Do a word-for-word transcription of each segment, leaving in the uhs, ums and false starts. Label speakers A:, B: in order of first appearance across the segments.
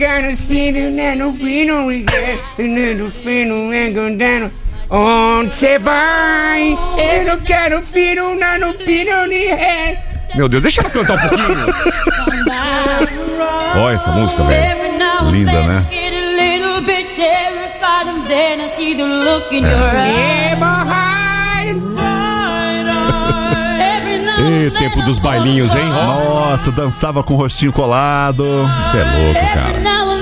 A: Quero ser no fino, no fino, engandando. Onde você vai? Eu não quero filho, não, no pino, nem ré. Meu Deus, deixa ela cantar um pouquinho. Olha essa música, velho.
B: Linda, né?
A: É. E tempo dos bailinhos, hein?
B: Nossa, dançava com o rostinho colado.
A: Isso é louco, cara.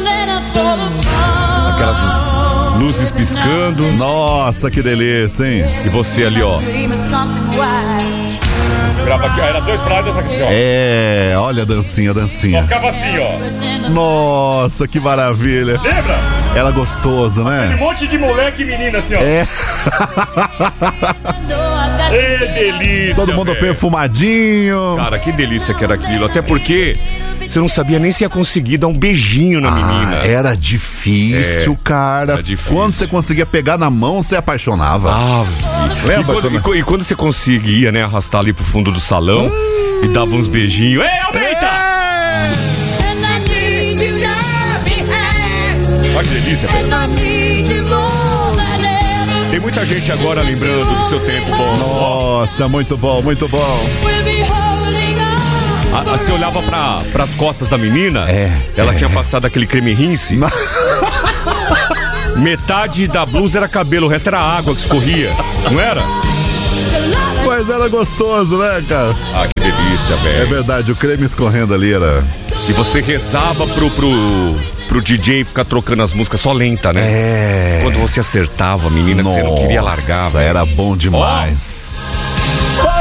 A: Aquelas luzes piscando.
B: Nossa, que delícia, hein?
A: E você ali, ó. Grava aqui, ó. Era dois pra lá e dois pra aqui, ó.
B: É, olha a dancinha, a dancinha.
A: Só ficava assim, ó.
B: Nossa, que maravilha.
A: Lembra?
B: Era gostoso, né?
A: Um monte de moleque e menina assim, ó.
B: É.
A: Que delícia.
B: Todo mundo
A: véio.
B: perfumadinho.
A: Cara, que delícia que era aquilo. Até porque você não sabia nem se ia conseguir dar um beijinho na
B: ah,
A: menina.
B: Era difícil, é, cara.
A: Era difícil.
B: Quando você conseguia pegar na mão, você apaixonava.
A: Ah,
B: lembra?
A: E quando, quando... e quando você conseguia, né, arrastar ali pro fundo do salão hum. e dava uns beijinhos. Ei, aumenta! É. Olha que delícia, velho. Tem muita gente agora lembrando do seu tempo bom.
B: Nossa, muito bom, muito bom.
A: A, a, você olhava pra, pras costas da menina,
B: é,
A: ela
B: é.
A: tinha passado aquele creme rinse. Metade da blusa era cabelo, o resto era água que escorria, não era?
B: Mas era gostoso, né, cara?
A: Ah, que delícia, velho.
B: É verdade, o creme escorrendo ali era...
A: E você rezava pro, pro, pro D J ficar trocando as músicas só lenta, né?
B: É.
A: Quando você acertava a menina,
B: nossa,
A: que você não queria largar, velho.
B: Era bom demais.
A: Oh.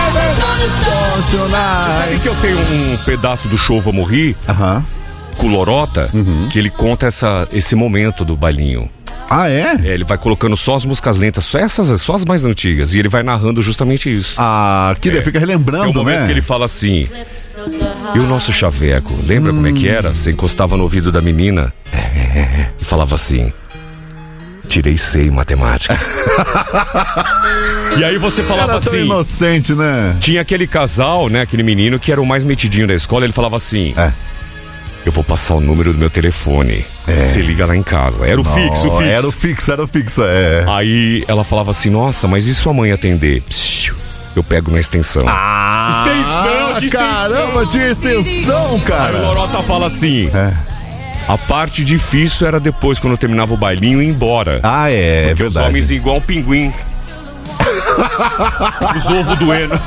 A: Você sabe que eu tenho um pedaço do Show Vamos Rir
B: uh-huh.
A: com o Lorota,
B: uhum.
A: que ele conta essa, esse momento do bailinho.
B: Ah, é?
A: É, ele vai colocando só as músicas lentas, só essas, só as mais antigas, e ele vai narrando justamente isso.
B: Ah, que é. Fica relembrando, né?
A: É o momento
B: né?
A: que ele fala assim: e o nosso chaveco, lembra hum. como é que era? Você encostava no ouvido da menina
B: é.
A: e falava assim: tirei seis em matemática. E aí você falava
B: era
A: assim...
B: tão inocente, né?
A: Tinha aquele casal, né? Aquele menino que era o mais metidinho da escola. Ele falava assim...
B: É.
A: Eu vou passar o número do meu telefone. É. Você liga lá em casa. Era o
B: Não,
A: fixo, o fixo.
B: Era o fixo, era o fixo, é.
A: Aí ela falava assim... Nossa, mas e sua mãe atender? Psiu, eu pego na extensão.
B: Ah!
A: Extensão, de extensão.
B: Caramba, tinha extensão, cara.
A: Aí o Lorota fala assim...
B: É.
A: A parte difícil era depois, quando eu terminava o bailinho, ir embora.
B: Ah, é, é verdade.
A: Os homens igual um pinguim. Os ovos doendo.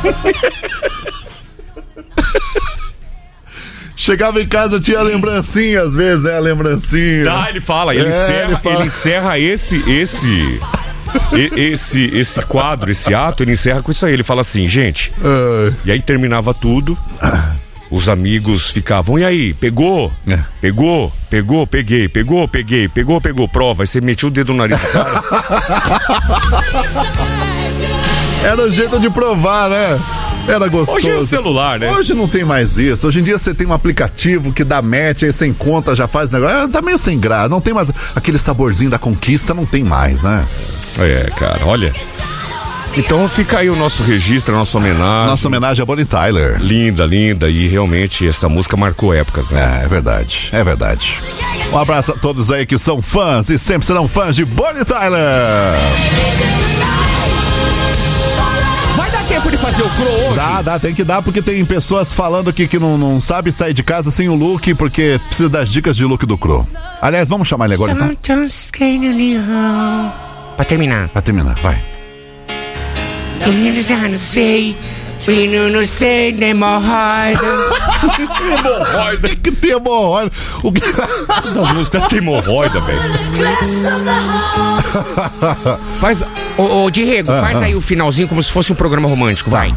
B: Chegava em casa, tinha lembrancinha às vezes, né? A lembrancinha.
A: Tá, ele fala, ele, é, encerra, ele, fala. ele encerra esse, esse, esse, esse quadro, esse ato, ele encerra com isso aí. Ele fala assim, gente, uh. e aí terminava tudo. Os amigos ficavam, e aí, pegou? É. Pegou? Pegou? Peguei. Pegou? Peguei. Pegou? Pegou. Prova. Aí você metia o dedo no nariz do cara.
B: Era o jeito de provar, né? Era gostoso.
A: Hoje é o celular, né?
B: Hoje não tem mais isso. Hoje em dia você tem um aplicativo que dá match, aí você encontra, já faz negócio. Tá meio sem graça. Não tem mais aquele saborzinho da conquista, não tem mais, né?
A: É, cara, olha... Então fica aí o nosso registro, a nossa homenagem.
B: Nossa homenagem a Bonnie Tyler.
A: Linda, linda. E realmente essa música marcou épocas, né?
B: É, é verdade, é verdade. Um abraço a todos aí que são fãs e sempre serão fãs de Bonnie Tyler.
A: Vai dar tempo de fazer o crow hoje?
B: Dá, dá, tem que dar, porque tem pessoas falando aqui que não, não sabe sair de casa sem o look, porque precisa das dicas de look do crow. Aliás, vamos chamar ele agora, então?
A: Pra terminar.
B: Pra terminar, vai.
A: Eu já não sei, eu não sei, de hemorroida. Hemorroida?
B: Tem que ter hemorroida. O que...
A: Das músicas tem hemorroida, velho. Faz, ô, ô Diego, uh-huh. faz aí o finalzinho como se fosse um programa romântico, vai.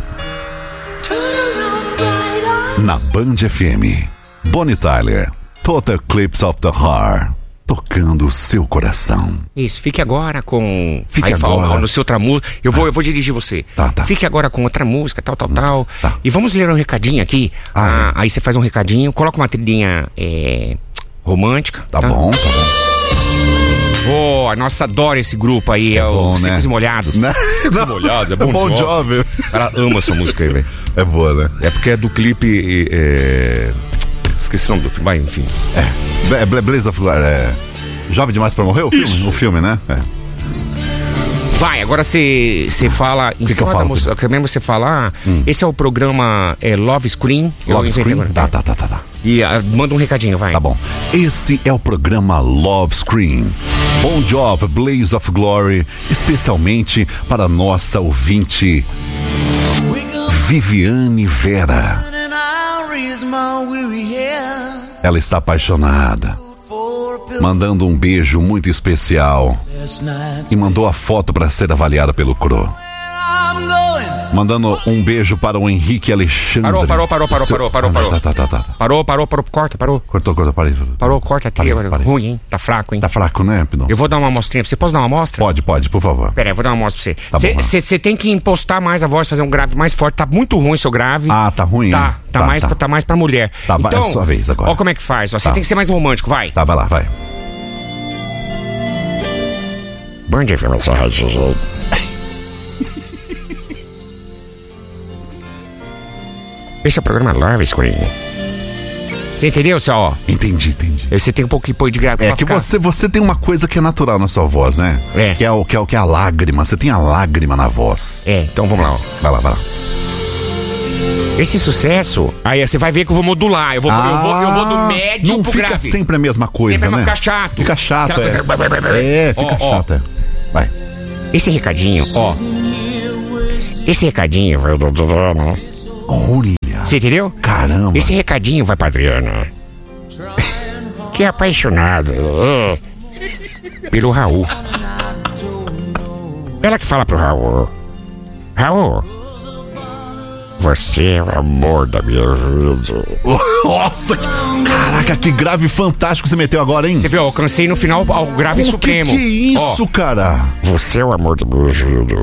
B: Na Band F M, Bonnie Tyler, Total Eclipse of the Heart. Tocando o seu coração.
A: Isso, fique agora com...
B: Fique
A: aí,
B: agora.
A: Fala, no seu outra música. Eu vou, eu vou dirigir você.
B: Tá, tá.
A: Fique agora com outra música, tal, tal, tal.
B: Tá.
A: E vamos ler um recadinho aqui.
B: Ah,
A: ah,
B: é.
A: Aí você faz um recadinho, coloca uma trilhinha é, romântica.
B: Tá, tá bom, tá bom.
A: Oh, a nossa adora esse grupo aí, é, é
B: bom,
A: o Secos
B: né?
A: e Molhados.
B: Né?
A: Secos e Molhados, é bom,
B: é bom
A: jovem.
B: jovem.
A: O cara ama essa música aí, velho.
B: É boa, né?
A: É porque é do clipe... É... Esqueci o nome do filme, vai, enfim.
B: É, Blaze of Glory, é... Jovem Demais pra Morrer, o filme?
A: Isso.
B: O filme, né? É.
A: Vai, agora você fala em
B: que
A: cima
B: que eu
A: da
B: falo,
A: música, que mesmo você falar,
B: Hum.
A: esse é o programa é, Love Screen. Eu
B: Love
A: inventei
B: Screen?
A: agora.
B: Tá, tá, tá, tá, tá.
A: E ah, manda um recadinho, vai.
B: Tá bom. Esse é o programa Love Screen. Bon Jovi, Blaze of Glory, especialmente para nossa ouvinte Viviane Vera. Ela está apaixonada, mandando um beijo muito especial e mandou a foto para ser avaliada pelo Cro. Mandando um beijo para o Henrique Alexandre.
A: Parou, parou, parou, parou,
B: Seu...
A: parou, parou,
B: Ah,
A: parou.
B: Tá, tá, tá, tá.
A: Parou, parou, parou, corta, parou.
B: Cortou, cortou, parei.
A: Parou, corta, aqui,
B: Parei, parei.
A: ruim, hein? Tá fraco, hein?
B: Tá fraco, né, Pidon?
A: Eu vou dar uma amostrinha pra você. Posso dar uma amostra?
B: Pode, pode, por favor.
A: Pera aí, eu vou dar uma amostra pra
B: Tá bom,
A: você. Você tem que impostar mais a voz, fazer um grave mais forte. Tá muito ruim seu grave.
B: Ah, tá ruim,
A: Tá,
B: hein?
A: tá,
B: Tá,
A: mais,
B: tá.
A: Pra, tá mais pra mulher.
B: Tá, vai,
A: então,
B: é sua vez agora.
A: Ó como é que faz. Você
B: Tá.
A: tem que ser mais romântico, vai.
B: Tá, vai lá, vai.
A: Bom dia, filho. Esse é o programa Love Screen. Você entendeu, seu? Ó?
B: Entendi, entendi.
A: Você tem um pouquinho de grave.
B: É
A: pra
B: que
A: ficar-
B: você, você tem uma coisa que é natural na sua voz, né?
A: É.
B: Que é, o, que, é o, que é a lágrima. Você tem a lágrima na voz.
A: É, então vamos lá, ó.
B: Vai lá, vai lá.
A: Esse sucesso, aí você vai ver que eu vou modular. Eu vou, eu vou, eu vou do médio
B: Não
A: pro
B: fica
A: grave.
B: sempre a mesma coisa,
A: Sempre
B: né?
A: vai ficar chato.
B: Fica chato,
A: Aquela
B: é.
A: coisa-
B: É, fica
A: Ó, ó.
B: chato, é. Vai.
A: Esse recadinho, ó. Esse recadinho vai do Adriano.
B: Olha.
A: Você entendeu?
B: Caramba.
A: Esse recadinho vai pra Adriana. Que é apaixonado é, pelo Raul. Ela que fala pro Raul. Raul, você é o amor da minha vida.
B: Nossa, caraca, que grave fantástico você meteu agora, hein?
A: Você viu, eu alcancei no final ao grave
B: O que,
A: supremo.
B: que é isso,
A: Ó,
B: cara?
A: você é o amor da minha vida.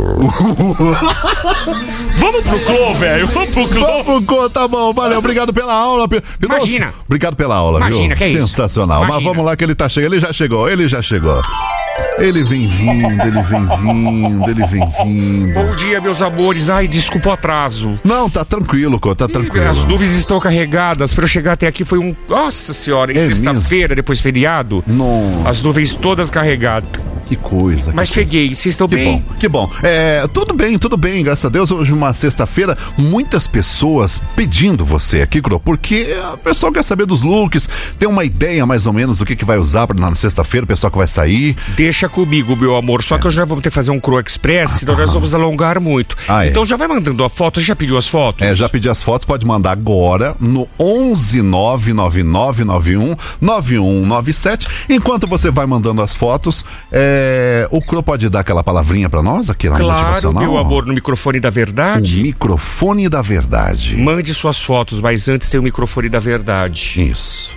A: Vamos pro Clô, velho. Vamos pro Clô.
B: Vamos, Cô, tá bom, valeu, obrigado pela aula. Pe-
A: Imagina.
B: Nossa, obrigado pela aula,
A: Imagina,
B: viu?
A: que é isso?
B: Sensacional. Mas
A: Imagina.
B: vamos lá que ele tá chegando, ele já chegou, ele já chegou. Ele vem vindo, ele vem vindo, ele vem vindo.
A: Bom dia, meus amores. Ai, desculpa o atraso.
B: Não, tá tranquilo, Cô, tá tranquilo.
A: As nuvens estão carregadas. Pra eu chegar até aqui foi um... Nossa senhora, em
B: É
A: sexta-feira, depois feriado.
B: Nossa,
A: As nuvens todas carregadas.
B: que coisa.
A: Mas
B: que coisa.
A: cheguei, vocês estão
B: Que
A: bem?
B: bom, que bom. É, tudo bem, tudo bem, graças a Deus. Hoje, uma sexta-feira, muitas pessoas pedindo você aqui, Cro, porque a pessoa quer saber dos looks, tem uma ideia mais ou menos do que, que vai usar pra- na sexta-feira, o pessoal que vai sair.
A: Deixa comigo, meu amor. Só que eu já vamos ter que fazer um Cro Express, senão nós vamos alongar muito.
B: Ah, é.
A: Então já vai mandando a foto. Você já pediu as fotos?
B: É, já pedi as fotos, pode mandar agora no onze nove nove nove nove um nove um nove sete. Enquanto você vai mandando as fotos, é, o Cro pode dar aquela palavrinha pra nós aqui lá no
A: Claro,
B: Motivacional?
A: meu amor, no microfone da
B: O
A: verdade.
B: microfone da verdade.
A: Mande suas fotos, mas antes tem o microfone da verdade.
B: Isso.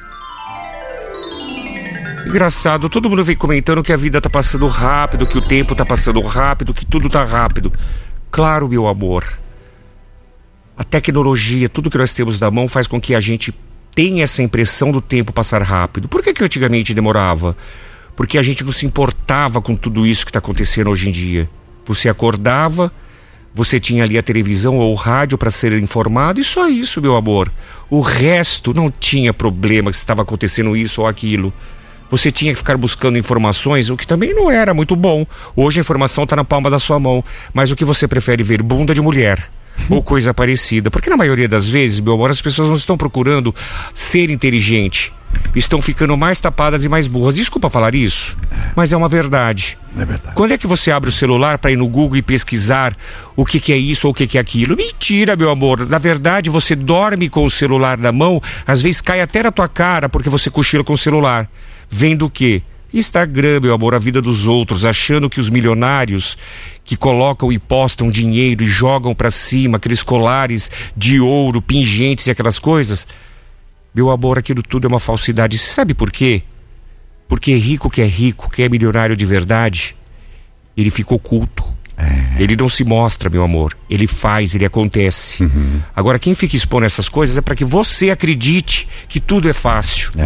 A: Engraçado, todo mundo vem comentando que a vida tá passando rápido, que o tempo tá passando rápido, que tudo tá rápido. Claro, meu amor. A tecnologia, tudo que nós temos na mão faz com que a gente tenha essa impressão do tempo passar rápido. Por que que antigamente demorava? Porque a gente não se importava com tudo isso que está acontecendo hoje em dia. Você acordava, você tinha ali a televisão ou o rádio para ser informado e só isso, meu amor. O resto não tinha problema se estava acontecendo isso ou aquilo. Você tinha que ficar buscando informações, o que também não era muito bom. Hoje a informação está na palma da sua mão. Mas o que você prefere ver? Bunda de mulher. Ou coisa parecida. Porque na maioria das vezes, meu amor, as pessoas não estão procurando ser inteligente. Estão ficando mais tapadas e mais burras. Desculpa falar isso, mas é uma verdade.
B: É verdade.
A: Quando é que você abre o celular para ir no Google e pesquisar o que, que é isso ou o que, que é aquilo? Mentira, meu amor. Na verdade, você dorme com o celular na mão, às vezes cai até na tua cara porque você cochila com o celular. Vendo o quê? Instagram, meu amor, a vida dos outros, achando que os milionários que colocam e postam dinheiro e jogam pra cima aqueles colares de ouro, pingentes e aquelas coisas, meu amor, aquilo tudo é uma falsidade. Você sabe por quê? Porque rico que é rico, que é milionário de verdade, ele fica oculto. É. Ele não se mostra, meu amor. Ele faz, ele acontece. Uhum. Agora, quem fica expondo essas coisas é para que você acredite que tudo é fácil.
B: É.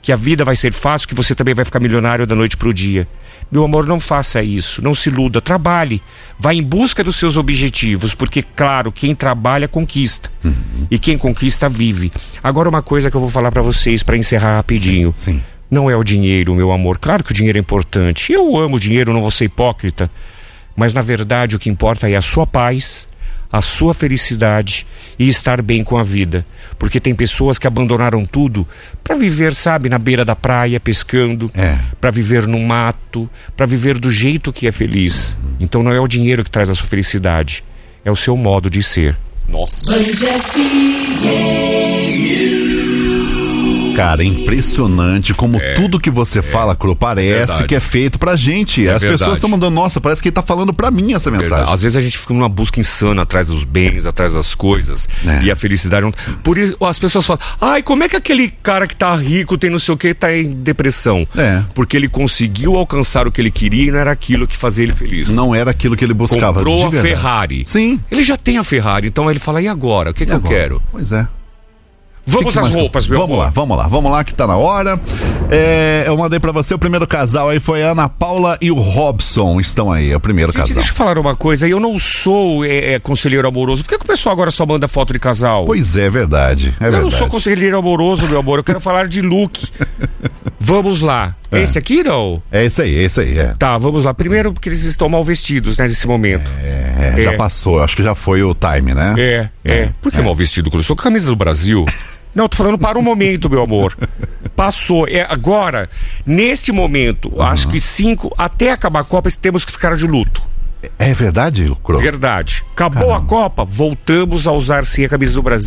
A: que a vida vai ser fácil, que você também vai ficar milionário da noite pro dia. Meu amor, não faça isso, não se iluda, trabalhe, vá em busca dos seus objetivos, porque, claro, quem trabalha conquista, uhum. e quem conquista vive. Agora, uma coisa que eu vou falar pra vocês para encerrar rapidinho.
B: Sim, sim.
A: Não é o dinheiro, meu amor, claro que o dinheiro é importante, eu amo o dinheiro, não vou ser hipócrita, mas na verdade o que importa é a sua paz, a sua felicidade e estar bem com a vida. Porque tem pessoas que abandonaram tudo para viver, sabe, na beira da praia, pescando,
B: é.
A: para viver no mato, para viver do jeito que é feliz. Então não é o dinheiro que traz a sua felicidade, é o seu modo de ser. Nossa.
B: Cara, é impressionante como é, tudo que você é, fala, Cro, parece é que é feito pra gente. É As verdade. pessoas estão mandando, nossa, parece que ele tá falando pra mim essa mensagem. Verdade.
A: Às vezes a gente fica numa busca insana atrás dos bens, atrás das coisas. É. E a felicidade não... Por isso as pessoas falam, ai, como é que aquele cara que tá rico, tem não sei o que, tá em depressão?
B: É.
A: Porque ele conseguiu alcançar o que ele queria e não era aquilo que fazia ele feliz.
B: Não era aquilo que ele buscava.
A: Comprou a Ferrari.
B: Sim.
A: Ele já tem a Ferrari, então ele fala, e agora? O que, que eu quero?
B: Pois é.
A: Vamos às roupas, meu
B: Vamos
A: amor.
B: lá, vamos lá, vamos lá que tá na hora. É, eu mandei pra você, o primeiro casal aí foi a Ana Paula e o Robson, estão aí, é o primeiro
A: Gente,
B: casal.
A: Deixa eu falar uma coisa, eu não sou é, é, conselheiro amoroso, por que, que o pessoal agora só manda foto de casal?
B: Pois é, verdade, é
A: eu
B: verdade.
A: não sou conselheiro amoroso, meu amor, eu quero falar de look. Vamos lá, é. esse aqui não?
B: É esse aí, esse aí, é.
A: Tá, vamos lá, primeiro porque eles estão mal vestidos, né, nesse momento.
B: É, é. já passou, acho que já foi o time, né?
A: É, é, é. Por que é. mal vestido? Eu sou camisa do Brasil. Não, tô falando para o momento, meu amor. Passou. É, agora, neste momento, uhum. acho que cinco, até acabar a Copa, temos que ficar de luto.
B: É verdade, Cro?
A: Verdade. Acabou Caramba. a Copa, voltamos a usar sim a camisa do Brasil.